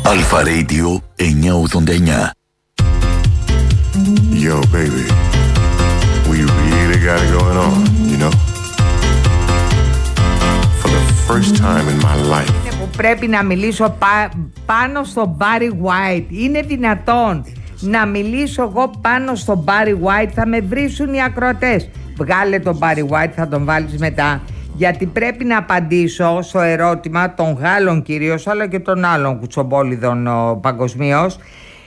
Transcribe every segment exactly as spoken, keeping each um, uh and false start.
Αλφα Radio εννιακόσια ογδόντα εννιά. Yo, baby, we really got it going on, you know. For the first time in my life. Που πρέπει να μιλήσω πά, πάνω στο Barry White. Είναι δυνατόν να μιλήσω εγώ πάνω στο Barry White? Θα με βρίσουν οι ακροατές. Βγάλε τον Barry White, θα τον βάλεις μετά. Γιατί πρέπει να απαντήσω στο ερώτημα των Γάλλων κυρίως, αλλά και των άλλων κουτσομπόλιδων παγκοσμίως.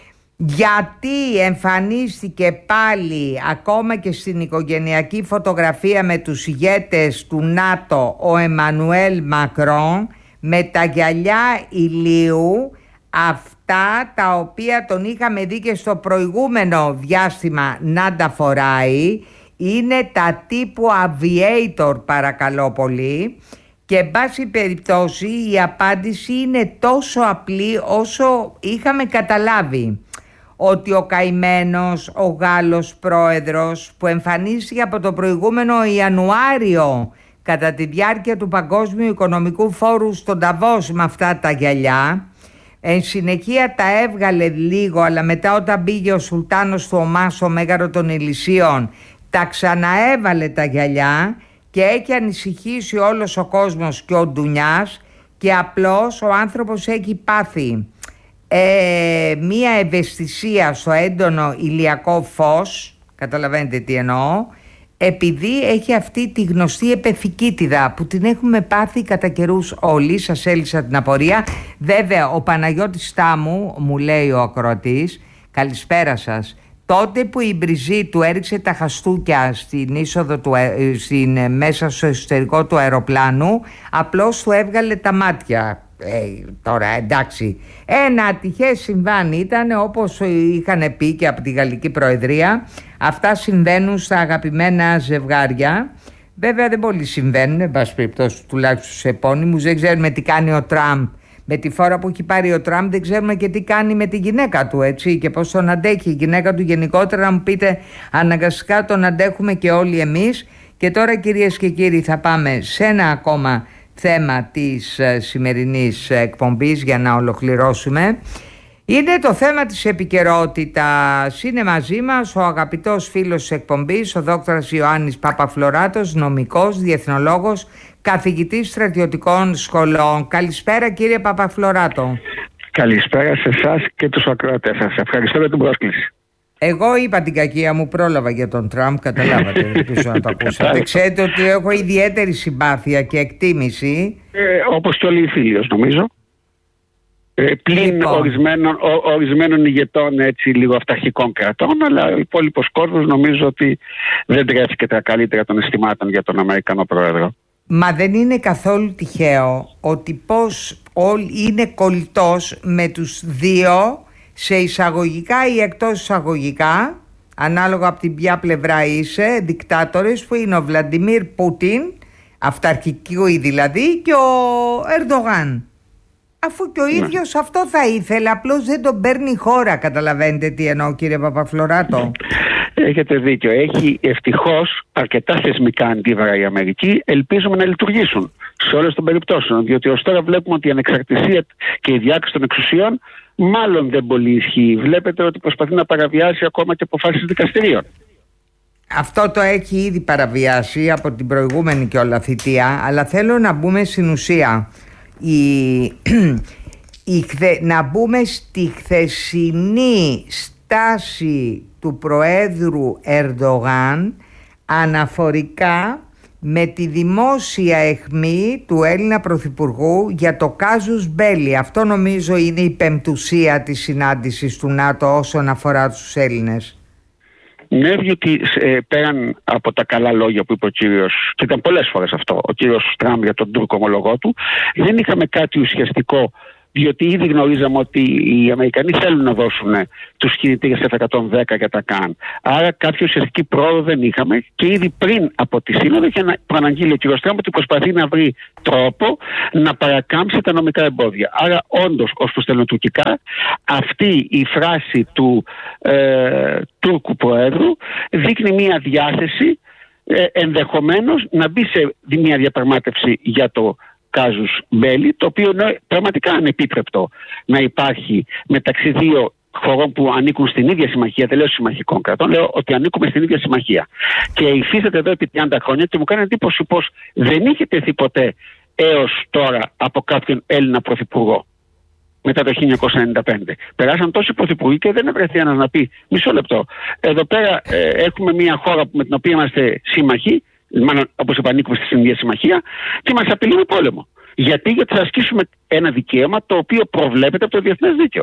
Γιατί εμφανίστηκε πάλι ακόμα και στην οικογενειακή φωτογραφία με τους ηγέτες του ΝΑΤΟ ο Εμμανουέλ Μακρόν με τα γυαλιά ηλίου, αυτά τα οποία τον είχαμε δει και στο προηγούμενο διάστημα να τα φοράει? Είναι τα τύπου aviator, παρακαλώ πολύ. Και εν πάση περιπτώσει η απάντηση είναι τόσο απλή όσο είχαμε καταλάβει. Ότι ο καημένος, ο Γάλλος πρόεδρος που εμφανίστηκε από το προηγούμενο Ιανουάριο κατά τη διάρκεια του Παγκόσμιου Οικονομικού Φόρου στον Νταβός με αυτά τα γυαλιά, εν συνεχεία τα έβγαλε λίγο, αλλά μετά όταν πήγε ο Σουλτάνος του Ομάν στο Μέγαρο των Ηλυσίων τα ξαναέβαλε τα γυαλιά και έχει ανησυχήσει όλος ο κόσμος και ο Ντουνιάς, και απλώς ο άνθρωπος έχει πάθει ε, μία ευαισθησία στο έντονο ηλιακό φως, καταλαβαίνετε τι εννοώ, επειδή έχει αυτή τη γνωστή επεφικίτιδα που την έχουμε πάθει κατά καιρούς όλοι. Σας έλυσα την απορία. Βέβαια ο Παναγιώτης Στάμου μου λέει ο ακροατής, καλησπέρα σας, τότε που η Μπριζή του έριξε τα χαστούκια στην είσοδο του, στην, μέσα στο εσωτερικό του αεροπλάνου, απλώς του έβγαλε τα μάτια. Ε, τώρα εντάξει, ένα ατυχές συμβάν ήταν, όπως είχαν πει και από τη Γαλλική Προεδρία. Αυτά συμβαίνουν στα αγαπημένα ζευγάρια. Βέβαια δεν πολύ συμβαίνουν, εν πάση περιπτώσει, τουλάχιστον στους επώνυμους. Δεν ξέρουμε τι κάνει ο Τραμπ. Με τη φόρα που έχει πάρει ο Τραμπ δεν ξέρουμε και τι κάνει με τη γυναίκα του, έτσι, και πώς τον αντέχει η γυναίκα του γενικότερα. Να μου πείτε, αναγκαστικά τον αντέχουμε και όλοι εμείς. Και τώρα, κυρίες και κύριοι, θα πάμε σε ένα ακόμα θέμα της ε, σημερινής εκπομπής για να ολοκληρώσουμε. Είναι το θέμα της επικαιρότητας. Είναι μαζί μας ο αγαπητός φίλος της εκπομπής, ο δόκτωρας Ιωάννης Παπαφλωράτος, νομικός, διεθνολόγος, καθηγητής στρατιωτικών σχολών. Καλησπέρα κύριε Παπαφλωράτο. Καλησπέρα σε εσάς και τους ακροατές σας. Ευχαριστώ για την πρόσκληση. Εγώ είπα την κακία μου, πρόλαβα για τον Τραμπ, καταλάβατε, ελπίζω να το ακούσατε. Ξέρετε ότι έχω ιδιαίτερη συμπάθεια και εκτίμηση. Ε, όπως και όλοι οι φίλοι, νομίζω. Ε, πλην λοιπόν. ορισμένων, ο, ορισμένων ηγετών έτσι λίγο αυταρχικών κρατών, αλλά ο υπόλοιπος κόσμος νομίζω ότι δεν τρέφει τα καλύτερα των αισθημάτων για τον Αμερικανό Πρόεδρο. Μα δεν είναι καθόλου τυχαίο ότι πως όλοι είναι κολλητός με τους δύο, σε εισαγωγικά ή εκτός εισαγωγικά, ανάλογα από την ποια πλευρά είσαι, δικτάτορες, που είναι ο Βλαντιμίρ Πούτιν, αυταρχικοί δηλαδή, και ο Ερντογάν. Αφού και ο ίδιος ναι. αυτό θα ήθελε, απλώς δεν τον παίρνει η χώρα. Καταλαβαίνετε τι εννοώ, κύριε Παπαφλωράτο? Έχετε δίκιο. Έχει ευτυχώς αρκετά θεσμικά αντίβαρα η Αμερική. Ελπίζουμε να λειτουργήσουν σε όλες των περιπτώσεων. Διότι ως τώρα βλέπουμε ότι η ανεξαρτησία και η διάκριση των εξουσιών μάλλον δεν πολύ ισχύει. Βλέπετε ότι προσπαθεί να παραβιάσει ακόμα και αποφάσεις δικαστηρίων. Αυτό το έχει ήδη παραβιάσει από την προηγούμενη και όλα θητεία. Αλλά θέλω να μπούμε στην ουσία. Η, η, να μπούμε στη χθεσινή στάση του Προέδρου Ερντογάν αναφορικά με τη δημόσια αιχμή του Έλληνα Πρωθυπουργού για το κάζους μπέλι. Αυτό νομίζω είναι η πεμπτουσία της συνάντησης του ΝΑΤΟ όσον αφορά τους Έλληνες. Ναι, διότι ε, πέραν από τα καλά λόγια που είπε ο κύριος, και ήταν πολλές φορές αυτό, ο κύριος Τραμπ για τον Τούρκο ομολογό του, δεν είχαμε κάτι ουσιαστικό, διότι ήδη γνωρίζαμε ότι οι Αμερικανοί θέλουν να δώσουν τους κινητήρες εφ εκατόν δέκα για τα ΚΑΝ. Άρα κάποια ουσιαστική πρόοδο δεν είχαμε, και ήδη πριν από τη σύνοδο είχε προαναγγείλει ο κύριος Τραμπ ότι προσπαθεί να βρει τρόπο να παρακάμψει τα νομικά εμπόδια. Άρα όντως ως προς τα ελληνοτουρκικά αυτή η φράση του ε, Τούρκου Προέδρου δείχνει μια διάθεση ε, ενδεχομένως να μπει σε μια διαπραγμάτευση για το κάζους μπέλι, το οποίο είναι πραγματικά ανεπίτρεπτο να υπάρχει μεταξύ δύο χωρών που ανήκουν στην ίδια συμμαχία, δεν λέω συμμαχικών κρατών, λέω ότι ανήκουμε στην ίδια συμμαχία. Και υφίσταται εδώ επί τριάντα χρόνια και μου κάνει εντύπωση πως δεν είχε τεθεί ποτέ έως τώρα από κάποιον Έλληνα πρωθυπουργό μετά το χίλια εννιακόσια ενενήντα πέντε. Περάσαν τόσοι πρωθυπουργοί και δεν βρεθεί ένας να πει μισό λεπτό. Εδώ πέρα ε, έχουμε μια χώρα με την οποία είμαστε σύμμαχοι, μάλλον όπως είπα ανήκουμε στην ίδια συμμαχία, και μας απειλεί με πόλεμο. Γιατί, γιατί θα ασκήσουμε ένα δικαίωμα το οποίο προβλέπεται από το διεθνές δίκαιο.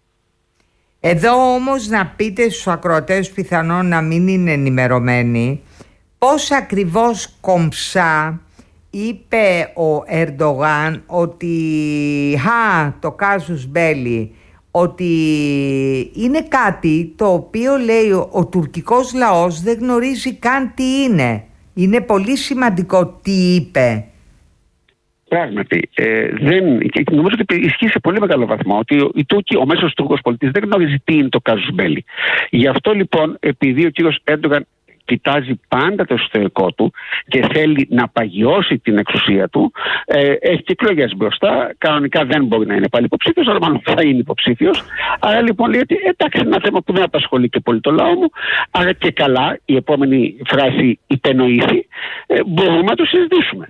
Εδώ όμως να πείτε στους ακροατές πιθανόν να μην είναι ενημερωμένοι πώς ακριβώς κομψά είπε ο Ερντογάν ότι χα, το κάζους μπέλι, ότι είναι κάτι το οποίο λέει ο, ο τουρκικός λαός δεν γνωρίζει καν τι είναι. Είναι πολύ σημαντικό τι είπε. Πράγματι, ε, δεν, νομίζω ότι ισχύει σε πολύ μεγάλο βαθμό ότι ο, η Τούρκη, ο μέσος Τούρκος πολίτης δεν γνωρίζει τι είναι το κάζους μπέλι. Γι' αυτό λοιπόν, επειδή ο κύριος Έρντογαν κοιτάζει πάντα το εσωτερικό του και θέλει να παγιώσει την εξουσία του, ε, έχει και εκλογές μπροστά. Κανονικά δεν μπορεί να είναι πάλι υποψήφιος, αλλά μάλλον θα είναι υποψήφιος. Άρα λοιπόν λέει ότι εντάξει, είναι ένα θέμα που δεν απασχολεί και πολύ το λαό μου. Άρα και καλά, η επόμενη φράση υπενοήθη, ε, μπορούμε να το συζητήσουμε.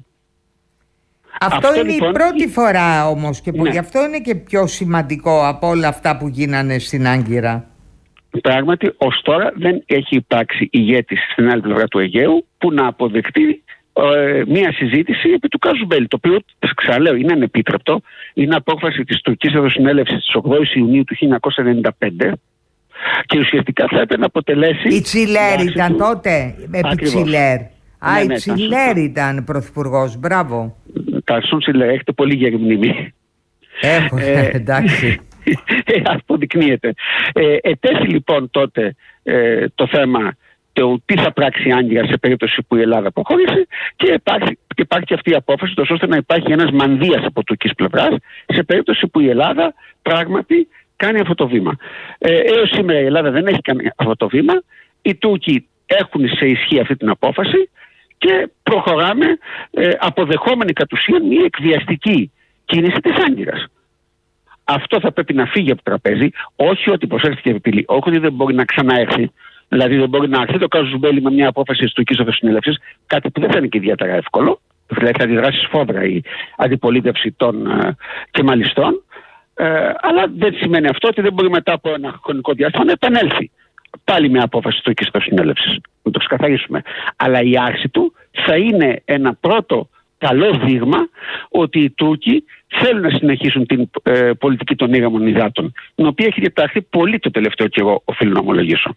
Αυτό, αυτό είναι λοιπόν η πρώτη φορά όμως και ναι. Γι' αυτό είναι και πιο σημαντικό από όλα αυτά που γίνανε στην Άγκυρα. Πράγματι, ως τώρα δεν έχει υπάρξει ηγέτης στην άλλη πλευρά του Αιγαίου που να αποδεχτεί ε, μία συζήτηση επί του κάζους μπέλι, το οποίο, ξαναλέω, είναι ανεπίτρεπτο. Είναι απόφαση της Τουρκικής Εθνοσυνέλευσης της ογδόης Ιουνίου του χίλια εννιακόσια ενενήντα πέντε και ουσιαστικά θα έπρεπε να αποτελέσει... Η Τσιλέρ ήταν του... τότε, επί Τσιλέρ. Α, ναι, ναι, η Τσιλέρ ήταν πρωθυπουργός, μπράβο. Ταρσούν Τσιλέρ, έχετε πολύ γερή μνήμη. Έχω, ε, εντάξει. Αποδεικνύεται. Ε, ετέθη λοιπόν τότε ε, το θέμα το τι θα πράξει η Άγκυρα σε περίπτωση που η Ελλάδα αποχωρήσει και υπάρχει, και υπάρχει αυτή η απόφαση τόσο ώστε να υπάρχει ένας μανδύας από τουρκικής πλευράς σε περίπτωση που η Ελλάδα πράγματι κάνει αυτό το βήμα. Ε, έως σήμερα η Ελλάδα δεν έχει κάνει αυτό το βήμα. Οι Τούρκοι έχουν σε ισχύ αυτή την απόφαση και προχωράμε ε, αποδεχόμενοι κατ' ουσίαν μια εκβιαστική κίνηση της Άγκυρας. Αυτό θα πρέπει να φύγει από το τραπέζι, όχι ότι προσέλθει και απειλή, όχι ότι δεν μπορεί να ξαναέρθει. Δηλαδή δεν μπορεί να έρθει το κάζους μπέλι με μια απόφαση της Τουρκικής Εθνοσυνέλευσης, κάτι που δεν θα είναι και ιδιαίτερα εύκολο. Δηλαδή θα αντιδράσει σφόδρα η αντιπολίτευση των ε, κεμαλιστών. Ε, αλλά δεν σημαίνει αυτό ότι δεν μπορεί μετά από ένα χρονικό διάστημα να επανέλθει πάλι με απόφαση της Τουρκικής Εθνοσυνέλευσης. Να το ξεκαθαρίσουμε. Αλλά η άρση του θα είναι ένα πρώτο καλό δείγμα ότι οι Τούρκοι θέλουν να συνεχίσουν την ε, πολιτική των ήρεμων υδάτων, την οποία έχει διαταχθεί πολύ το τελευταίο καιρό, οφείλω να ομολογήσω.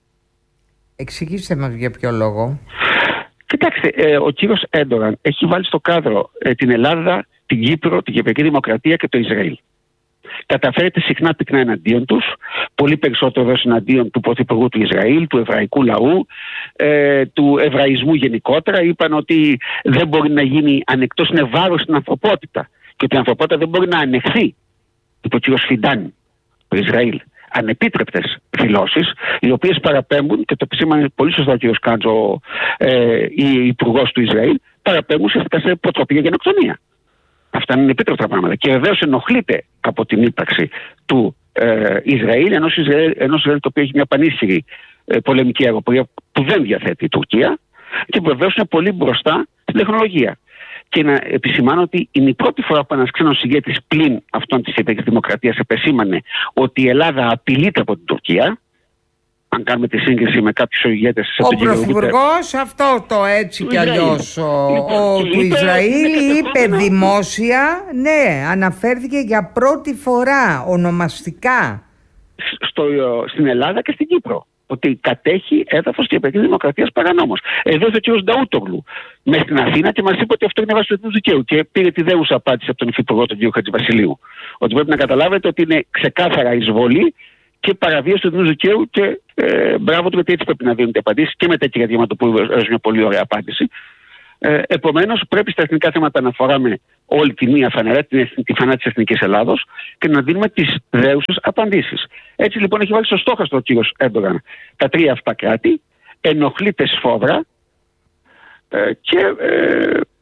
Εξηγήστε μας για ποιο λόγο. Κοιτάξτε, ε, ο κύριος Έρντογαν έχει βάλει στο κάδρο ε, την Ελλάδα, την Κύπρο, την Κυπριακή Δημοκρατία και το Ισραήλ. Καταφέρεται συχνά πυκνά εναντίον τους, πολύ περισσότερο εναντίον του πρωθυπουργού του Ισραήλ, του εβραϊκού λαού, ε, του εβραϊσμού γενικότερα. Είπαν ότι δεν μπορεί να γίνει ανεκτός, είναι βάρος στην ανθρωπότητα και ότι η ανθρωπότητα δεν μπορεί να ανεχθεί, είπε ο κ. Φιντάν, το Ισραήλ. Ανεπίτρεπτες δηλώσεις, οι οποίες παραπέμπουν, και το επισήμανε πολύ σωστά ο κ. Κάντζο, ε, η υπουργός του Ισραήλ, παραπέμπουν ουσιαστικά σε προτροπή για γενοκτονία. Αυτά είναι επίτρεπτα πράγματα. Και βεβαίως ενοχλείται από την ύπαρξη του ε, Ισραήλ, ενός Ισραήλ, ενός Ισραήλ το οποίο έχει μια πανίσχυρη ε, πολεμική αεροπορία που δεν διαθέτει η Τουρκία και που βεβαίως είναι πολύ μπροστά στην τεχνολογία. Και να επισημάνω ότι είναι η πρώτη φορά που ένας ξένος ηγέτης πλην αυτών της Κυπριακής Δημοκρατίας επεσήμανε ότι η Ελλάδα απειλείται από την Τουρκία. Αν κάνουμε τη σύγκριση με κάποιους ηγέτες... Ο πρωθυπουργός αυτό το έτσι κι αλλιώς ο, ο, του Ισραήλ είπε δημόσια, ναι, αναφέρθηκε για πρώτη φορά ονομαστικά στο, στην Ελλάδα και στην Κύπρο, ότι κατέχει έδαφος της Κυπριακής Δημοκρατίας παρανόμως. Εδώ ήρθε ο κ. Νταούτογλου μέσα στην Αθήνα και μας είπε ότι αυτό είναι βάση του διεθνούς δικαίου και πήρε τη δέουσα απάντηση από τον υφυπουργό τον κ. Χατζηβασιλείου. Ότι πρέπει να καταλάβετε ότι είναι ξεκάθαρα εισβολή και παραβίαση του διεθνούς δικαίου και ε, μπράβο του, γιατί έτσι πρέπει να δίνονται απαντήσεις και με τέτοια διαδήματα που έδωσε μια πολύ ωραία απάντηση. Ε, επομένως, πρέπει στα εθνικά θέματα να φοράμε όλη τη μία φανερά, τη φανά της Εθνικής Ελλάδος και να δίνουμε τις δέουσες απαντήσεις. Έτσι λοιπόν έχει βάλει στο στόχαστρο ο κύριος Έρντογαν τα τρία αυτά κράτη, ενοχλείται σφόδρα ε, και ε,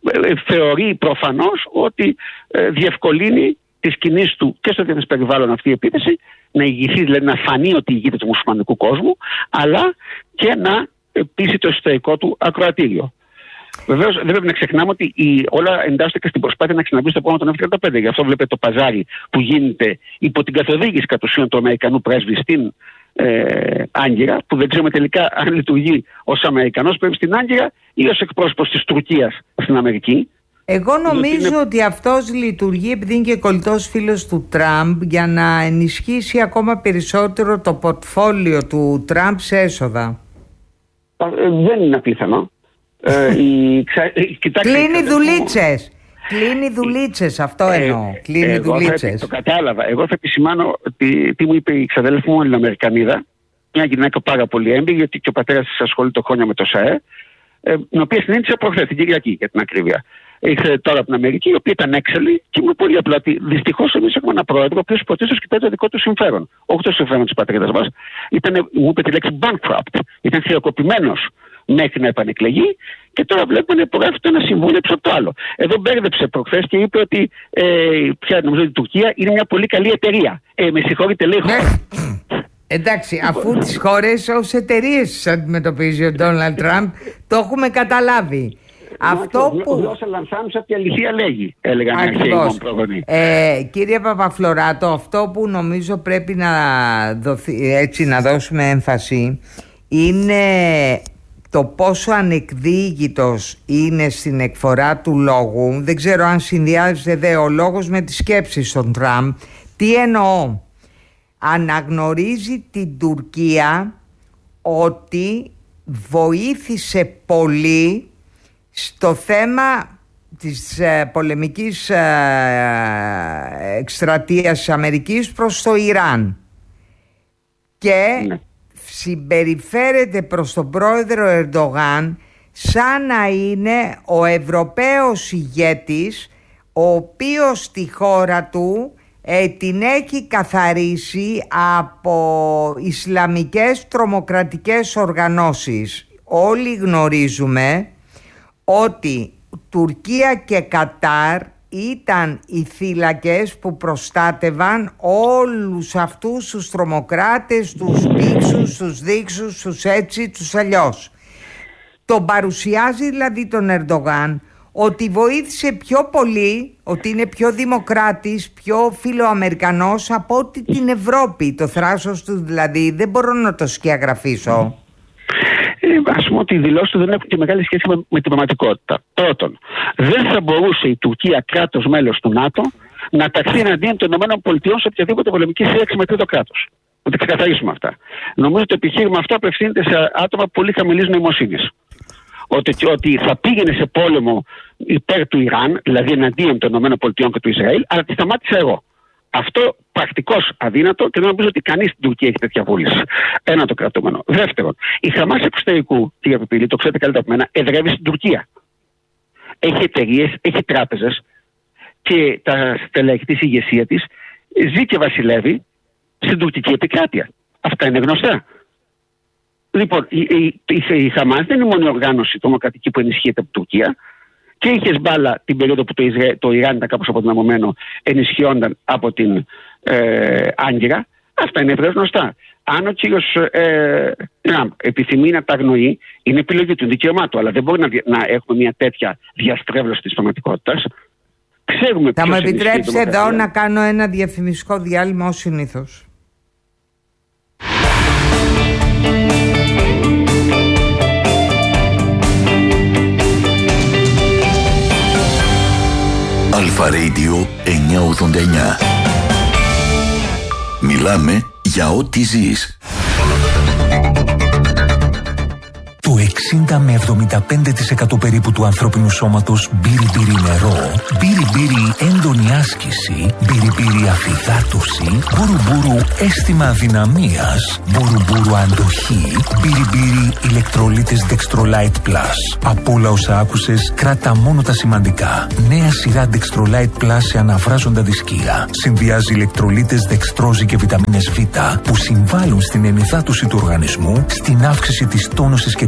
ε, θεωρεί προφανώς ότι ε, διευκολύνει τις κινήσεις του και στο διεθνές περιβάλλον αυτή η επίθεση, να ηγηθεί, δηλαδή να φανεί ότι ηγείται του μουσουλμανικού κόσμου, αλλά και να πείσει το εσωτερικό του ακροατήριο. Βεβαίως δεν πρέπει να ξεχνάμε ότι η, όλα εντάσσονται και στην προσπάθεια να ξαναμπεί στο πρόγραμμα των εφ τριάντα πέντε. Γι' αυτό βλέπετε το παζάρι που γίνεται υπό την καθοδήγηση κατ' ουσίαν του Αμερικανού πρέσβη στην ε, Άγκυρα, που δεν ξέρουμε τελικά αν λειτουργεί ως Αμερικανός πρέσβης στην Άγκυρα ή ως εκπρόσωπος της Τουρκίας στην Αμερική. Εγώ νομίζω είναι... ότι αυτός λειτουργεί επειδή είναι και κολλητός φίλος του Τραμπ, για να ενισχύσει ακόμα περισσότερο το πορτφόλιο του Τραμπ σε έσοδα. Ε, δεν είναι απίθανο. ε, η, ξα... Κοιτάξτε, κλείνει δουλίτσες. Κλείνει δουλίτσες, αυτό ε, εννοώ. Κλείνει δουλίτσες. Το κατάλαβα. Εγώ θα επισημάνω ότι τι μου είπε η ξαδέλφη μου, Ελληνοαμερικανίδα, μια γυναίκα πάρα πολύ έμπειρη, γιατί και ο πατέρας της ασχολείται χρόνια με το ΣΑΕ, ε, την οποία συνέντησα προχθές, την Κυριακή για την ακρίβεια. Ήρθε τώρα από την Αμερική, η οποία ήταν έξαλλη και μου πολύ απλά ότι δυστυχώς εμείς έχουμε έναν πρόεδρο, ο οποίος πρωτίστως κοιτάει το δικό του συμφέρον. Όχι το συμφέρον της πατρίδας μας. Ήταν, μου είπε τη λέξη bankrupt. Ήταν χρεοκοπημένος μέχρι να επανεκλεγεί και τώρα βλέπουμε να υπογράφει το ένα συμβούλιο πίσω από το άλλο. Εδώ μπέρδεψε προχθές και είπε ότι ε, πια νομίζω ότι η Τουρκία είναι μια πολύ καλή εταιρεία. Ε, με συγχωρείτε, λέει χώρα. Εντάξει, αφού τις χώρες ως εταιρείες αντιμετωπίζει ο Ντόναλντ Τραμπ, το έχουμε καταλάβει. Αυτό που... Γλώσσα λανθάνουσα από τη αλήθεια λέγει, έλεγαν οι αρχαίοι προγονείς. Ε, κύριε Παπαφλωράτο, αυτό που νομίζω πρέπει να, δοθεί, έτσι, να δώσουμε έμφαση είναι το πόσο ανεκδίκητος είναι στην εκφορά του λόγου. Δεν ξέρω αν συνδυάζεται δε ο λόγος με τις σκέψεις των Τραμπ. Τι εννοώ? Αναγνωρίζει την Τουρκία ότι βοήθησε πολύ στο θέμα της ε, πολεμικής ε, εκστρατείας της Αμερικής προς το Ιράν και ναι. συμπεριφέρεται προς τον πρόεδρο Ερντογάν σαν να είναι ο Ευρωπαίος ηγέτης, ο οποίος στη χώρα του ε, την έχει καθαρίσει από ισλαμικές τρομοκρατικές οργανώσεις. Όλοι γνωρίζουμε ότι Τουρκία και Κατάρ ήταν οι θύλακες που προστάτευαν όλους αυτούς τους τρομοκράτες, τους πήξους, τους δείξους, τους έτσι, τους αλλιώς. Τον παρουσιάζει δηλαδή τον Ερντογάν ότι βοήθησε πιο πολύ, ότι είναι πιο δημοκράτης, πιο φιλοαμερικανός από ότι την Ευρώπη. Το θράσος του δηλαδή δεν μπορώ να το σκιαγραφίσω. Ας πούμε ότι οι δηλώσεις του δεν έχουν και μεγάλη σχέση με, με την πραγματικότητα. Πρώτον, δεν θα μπορούσε η Τουρκία, κράτος μέλος του ΝΑΤΟ, να ταχθεί εναντίον των ΗΠΑ σε οποιαδήποτε πολεμική σύραξη με τρίτο κράτος. Να τα ξεκαθαρίσουμε αυτά. Νομίζω το επιχείρημα αυτό απευθύνεται σε άτομα πολύ χαμηλής νοημοσύνης. Ότι, ότι θα πήγαινε σε πόλεμο υπέρ του Ιράν, δηλαδή εναντίον των ΗΠΑ και του Ισραήλ, αλλά τη σταμάτησα εγώ. Αυτό πρακτικώς αδύνατο και δεν νομίζω ότι κανείς στην Τουρκία έχει τέτοια βούληση. Ένα το κρατούμενο. Δεύτερον, η Χαμάς εξωτερικού, κύριε Πεπίλη, το ξέρετε καλύτερα από μένα, εδρεύει στην Τουρκία. Έχει εταιρείες, έχει τράπεζες και τα στελέχη της, η ηγεσία της, ζει και βασιλεύει στην τουρκική επικράτεια. Αυτά είναι γνωστά. Λοιπόν, η, η, η, η Χαμάς δεν είναι η μόνη οργάνωση τρομοκρατική που ενισχύεται από την Τουρκία. Και η Χεσμπάλα την περίοδο που το, Ισραήλ, το Ιράν ήταν κάπως αποδυναμωμένο, ενισχυόνταν από την ε, Άγκυρα. Αυτά είναι ευρέως γνωστά. Αν ο κύριος ε, Τραμπ επιθυμεί να τα αγνοεί, είναι επιλογή του, δικαίωμά του. Αλλά δεν μπορεί να, να έχουμε μια τέτοια διαστρέβλωση της πραγματικότητας. Ξέρουμε. Θα μου επιτρέψετε εδώ να κάνω ένα διαφημιστικό διάλειμμα ως συνήθως. Αλφα Radio εννιακόσια ογδόντα εννιά. Μιλάμε για ό,τι ζεις. Το εξήντα με εβδομήντα πέντε τοις εκατό περίπου του ανθρώπινου σώματος μπύρι-μπύρι νερό, μπύρι-μπύρι έντονη άσκηση, μπύρι-μπύρι αφυδάτωση, μπουρου-μπουρου αίσθημα αδυναμίας, μπουρου-μπουρου αντοχή, μπύρι-μπύρι ηλεκτρολίτες Dextrolite Plus. Από όλα όσα άκουσες, κράτα μόνο τα σημαντικά. Νέα σειρά Dextrolite Plus σε αναβράζοντα δισκία. Συνδυάζει ηλεκτρολίτες δεξτρόζη και βιταμίνες Β που συμβάλλουν στην ενυδάτωση του οργανισμού, στην αύξηση της τόνωσης και της αντοχής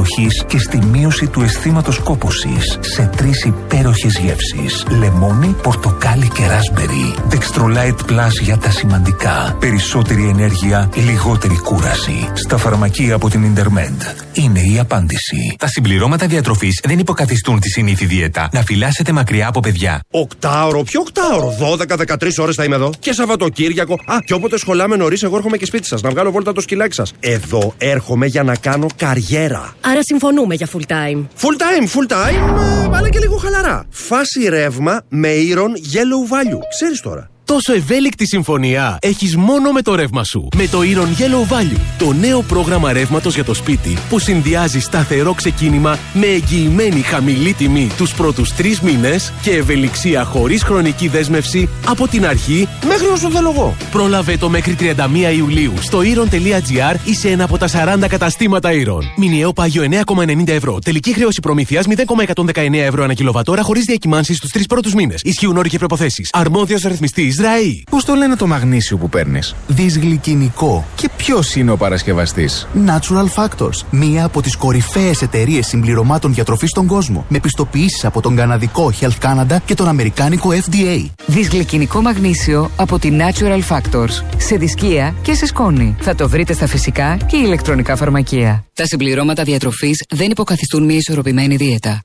αντοχής και στη μείωση του αισθήματος κόπωσης σε τρεις υπέροχες γεύσεις. Λεμόνι, πορτοκάλι και ράσμπερι. Dextrolight Plus για τα σημαντικά. Περισσότερη ενέργεια, λιγότερη κούραση. Στα φαρμακεία από την Intermed. Είναι η απάντηση. Τα συμπληρώματα διατροφής δεν υποκαθιστούν τη συνήθη δίαιτα. Να φυλάσσετε μακριά από παιδιά. Οκτάωρο, ποιο οκτάωρο? δώδεκα με δεκατρείς ώρες θα είμαι εδώ. Και Σαββατοκύριακο. Α, και όποτε σχολάμε νωρίς, εγώ έρχομαι και σπίτι σας να βγάλω βόλτα το σκυλάκι σας. Εδώ έρχομαι για να κάνω καριέρα. Άρα συμφωνούμε για full time. Full time, full time, ε, αλλά και λίγο χαλαρά. Φάση ρεύμα με Iron Yellow Value. Ξέρεις τώρα. Τόσο ευέλικτη συμφωνία έχεις μόνο με το ρεύμα σου. Με το Iron Yellow Value, το νέο πρόγραμμα ρεύματος για το σπίτι που συνδυάζει σταθερό ξεκίνημα με εγγυημένη χαμηλή τιμή τους πρώτους τρεις μήνες και ευελιξία χωρίς χρονική δέσμευση από την αρχή μέχρι όσο θέλω εγώ. Πρόλαβε το μέχρι τριάντα μία Ιουλίου στο iron τελεία gr ή σε ένα από τα σαράντα καταστήματα Iron. Μηνιαίο πάγιο εννέα κόμμα ενενήντα ευρώ. Τελική χρέωση προμήθειας μηδέν κόμμα εκατόν δεκαεννέα ευρώ ανά κιλοβατόρα χωρίς διακυμάνσεις στους τρεις πρώτους μήνες. Ισχύουν όροι και προϋποθέσεις. Αρμόδιος ρυθμιστής ΡΑΗ. Πώς το λένε το μαγνήσιο που παίρνεις? Δυσγλυκινικό. Και ποιος είναι ο παρασκευαστής? Natural Factors. Μία από τις κορυφαίες εταιρείες συμπληρωμάτων διατροφής στον κόσμο. Με πιστοποιήσεις από τον καναδικό Health Canada και τον αμερικάνικο F D A. Δυσγλυκινικό μαγνήσιο από τη Natural Factors. Σε δισκία και σε σκόνη. Θα το βρείτε στα φυσικά και ηλεκτρονικά φαρμακεία. Τα συμπληρώματα διατροφής δεν υποκαθιστούν μια ισορροπημένη δίαιτα.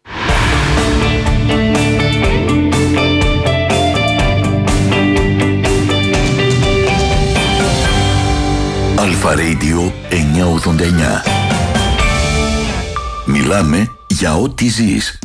Αλφα Radio εννιακόσια ογδόντα εννιά. Μιλάμε για ό,τι ζεις.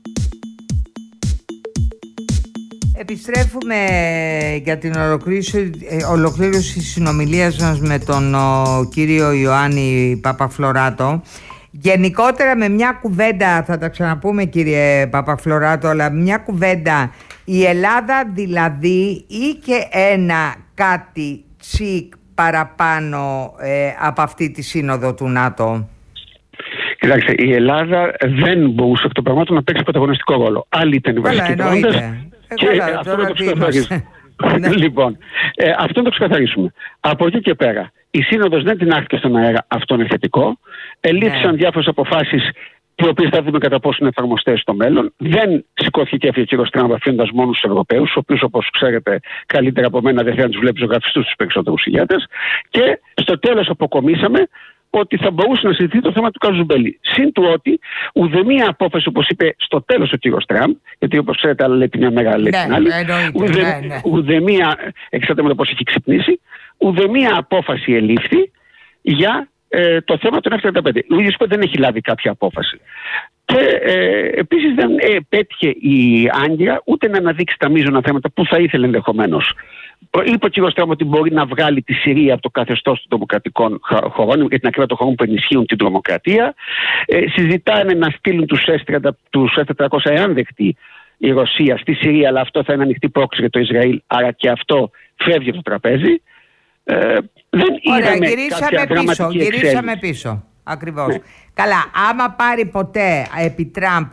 Επιστρέφουμε για την ολοκλήρωση, ολοκλήρωση της συνομιλίας μας με τον ο, κύριο Ιωάννη Παπαφλωράτο. Γενικότερα με μια κουβέντα, θα τα ξαναπούμε κύριε Παπαφλωράτο, αλλά μια κουβέντα, η Ελλάδα δηλαδή ή και ένα κάτι τσικ παραπάνω ε, από αυτή τη σύνοδο του ΝΑΤΟ? Κοιτάξτε, η Ελλάδα δεν μπορούσε από το πραγμάτων να παίξει πρωταγωνιστικό ρόλο. Άλλοι ήταν οι βασικοί παρόντες. Και καλά, αυτό να το ξεκαθαρίσουμε. Λοιπόν, ε, αυτό να το ξεκαθαρίσουμε. Από εκεί και πέρα, η σύνοδος δεν την άφηκε στον αέρα, αυτό είναι θετικό. Ελήφθησαν ναι. διάφορες αποφάσεις, οι οποίες θα δούμε κατά πόσο είναι εφαρμοστές στο μέλλον. Δεν σηκώθηκε και έφυγε ο κύριος Τραμπ αφήνοντας μόνους τους Ευρωπαίους, οι οποίους όπως ξέρετε καλύτερα από μένα δεν θέλουν να τους βλέπει ζωγραφιστούς τους περισσότερους ηγέτες. Και στο τέλος αποκομίσαμε ότι θα μπορούσε να συζητηθεί το θέμα του Καζουμπέλη. Συν του ότι ουδέμια απόφαση, όπως είπε στο τέλος ο κύριος Τραμπ, γιατί όπως ξέρετε, άλλα λέει τη μια μέρα, λέει την άλλη, ουδε, ναι, ναι. ουδέμια, εξάρτητα με το πώς έχει ξυπνήσει, ουδέμια απόφαση ελήφθη για ε, το θέμα των Εφ τριάντα πέντε. Ο ίδιος δεν έχει λάβει κάποια απόφαση. Και ε, επίσης δεν ε, πέτυχε η Άγκυρα ούτε να αναδείξει τα μείζωνα θέματα που θα ήθελε ενδεχομένως. Είπε ο κ. Τραμπ ότι μπορεί να βγάλει τη Συρία από το καθεστώς των δημοκρατικών χωρών, για την ακρίβεια των χωρών που ενισχύουν την τρομοκρατία. Ε, συζητάνε να στείλουν τους Εφ τετρακόσια εάν δεχτεί η Ρωσία στη Συρία, αλλά αυτό θα είναι ανοιχτή πρόκληση για το Ισραήλ, άρα και αυτό φεύγει από το τραπέζι. Ε, δεν Ωραία, γυρίσαμε πίσω, γυρίσαμε πίσω. Ακριβώς. Ναι. Καλά, άμα πάρει ποτέ επί Τραμπ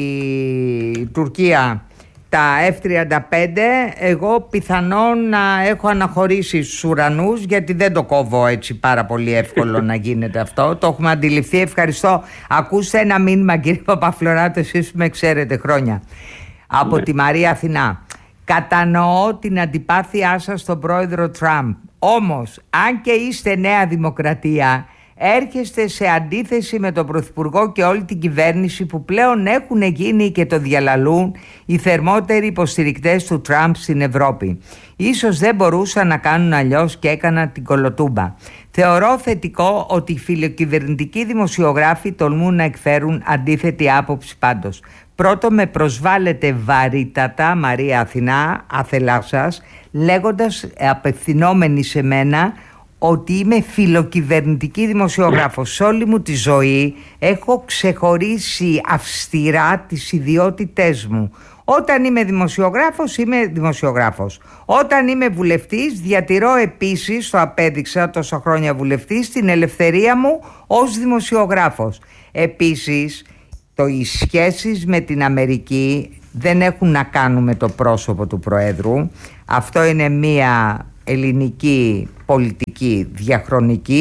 η Τουρκία τα Εφ τριάντα πέντε, εγώ πιθανόν να έχω αναχωρήσει στους ουρανούς, γιατί δεν το κόβω έτσι πάρα πολύ εύκολο να γίνεται αυτό. Το έχουμε αντιληφθεί. Ευχαριστώ. Ακούστε ένα μήνυμα κύριε Παπαφλωράτο, εσείς που με ξέρετε χρόνια. Από ναι. τη Μαρία Αθηνά. Κατανοώ την αντιπάθειά σας στον πρόεδρο Τραμπ. Όμως, αν και είστε Νέα Δημοκρατία, έρχεστε σε αντίθεση με τον Πρωθυπουργό και όλη την κυβέρνηση που πλέον έχουν γίνει και το διαλαλούν οι θερμότεροι υποστηρικτές του Τραμπ στην Ευρώπη. Ίσως δεν μπορούσαν να κάνουν αλλιώς και έκαναν την κολοτούμπα. Θεωρώ θετικό ότι οι φιλοκυβερνητικοί δημοσιογράφοι τολμούν να εκφέρουν αντίθετη άποψη πάντως. Πρώτο, με προσβάλλετε βαρύτατα, Μαρία Αθηνά, άθελά σας, λέγοντας απευθυνόμενοι σε μένα ότι είμαι φιλοκυβερνητική δημοσιογράφος. Σε όλη μου τη ζωή έχω ξεχωρίσει αυστηρά τις ιδιότητές μου. Όταν είμαι δημοσιογράφος, είμαι δημοσιογράφος. Όταν είμαι βουλευτής, διατηρώ επίσης, το απέδειξα τόσα χρόνια βουλευτής, την ελευθερία μου ως δημοσιογράφος. Επίσης, το, οι σχέσεις με την Αμερική δεν έχουν να κάνουν με το πρόσωπο του Προέδρου. Αυτό είναι μία ελληνική πολιτική διαχρονική.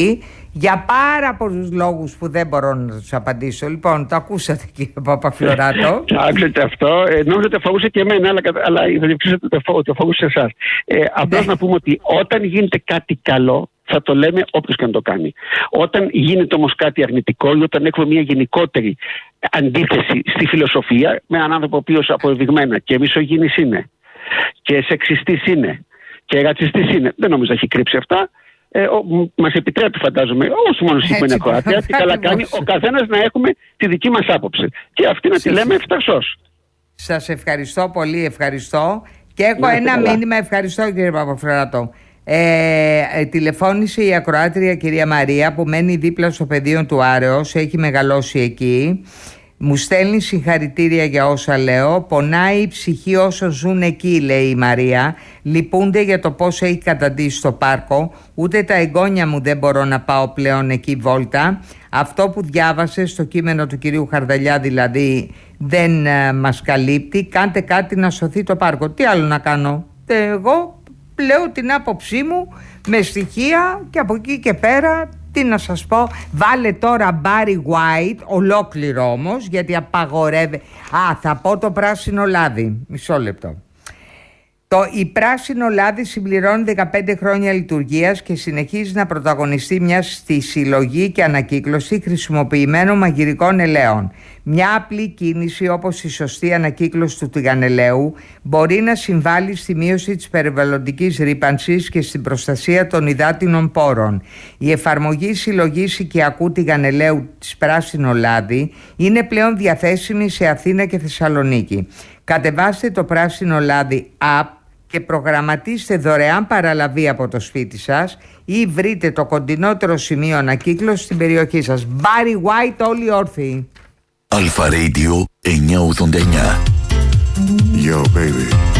Για πάρα πολλούς λόγους που δεν μπορώ να τους απαντήσω. Λοιπόν, το ακούσατε, κύριε Παπαφλωράτο. Άκουσατε αυτό. Ε, νόμιζα ότι αφορούσε και εμένα, αλλά, αλλά θα διευκρινίσετε ότι αφορούσε εσάς. Ε, απλώς να πούμε ότι όταν γίνεται κάτι καλό, θα το λέμε όποιος και να το κάνει. Όταν γίνεται όμως κάτι αρνητικό ή όταν έχουμε μια γενικότερη αντίθεση στη φιλοσοφία με έναν άνθρωπο ο οποίος αποδεδειγμένα και μισογynής είναι και σεξιστής είναι και ρατσιστής είναι, δεν νομίζω έχει κρύψει αυτά. Ε, μας επιτρέπει, φαντάζομαι, όχι μόνο συγκεκριμένη ακροατία, τι καλά κάνει ο καθένας να έχουμε τη δική μας άποψη. Και αυτή να τη λέμε ευθαρσώς. Σας ευχαριστώ πολύ, ευχαριστώ. Και έχω να, ένα καλά. μήνυμα, ευχαριστώ κύριε Παπαφλωράτο. Ε, ε, τηλεφώνησε η ακροάτρια κυρία Μαρία που μένει δίπλα στο πεδίο του Άρεως, έχει μεγαλώσει εκεί. Μου στέλνει συγχαρητήρια για όσα λέω. Πονάει η ψυχή όσο ζουν εκεί, λέει η Μαρία. Λυπούνται για το πώς έχει καταντήσει το πάρκο. Ούτε τα εγγόνια μου δεν μπορώ να πάω πλέον εκεί βόλτα. Αυτό που διάβασε στο κείμενο του κυρίου Χαρδαλιά δηλαδή δεν ε, μας καλύπτει. Κάντε κάτι να σωθεί το πάρκο. Τι άλλο να κάνω? Εγώ λέω την άποψή μου με στοιχεία και από εκεί και πέρα τι να σας πω. Βάλε τώρα Barry White ολόκληρο όμως, γιατί απαγορεύει. Α, θα πω το πράσινο λάδι. Μισό λεπτό. Το η πράσινο λάδι συμπληρώνει δεκαπέντε χρόνια λειτουργίας και συνεχίζει να πρωταγωνιστεί μια στη συλλογή και ανακύκλωση χρησιμοποιημένων μαγειρικών ελαίων. Μια απλή κίνηση όπως η σωστή ανακύκλωση του τηγανελαίου μπορεί να συμβάλλει στη μείωση της περιβαλλοντικής ρύπανσης και στην προστασία των υδάτινων πόρων. Η εφαρμογή συλλογής οικιακού τηγανελαίου της πράσινο λάδι είναι πλέον διαθέσιμη σε Αθήνα και Θεσσαλονίκη. Κατεβάστε το πράσινο λάδι app και προγραμματίστε δωρεάν παραλαβή από το σπίτι σας ή βρείτε το κοντινότερο σημείο ανακύκλωσης στην περιοχή σας. Barry White, όλοι όρθιοι. Αλφα Radio εννιακόσια ογδόντα εννιά. Yo, baby.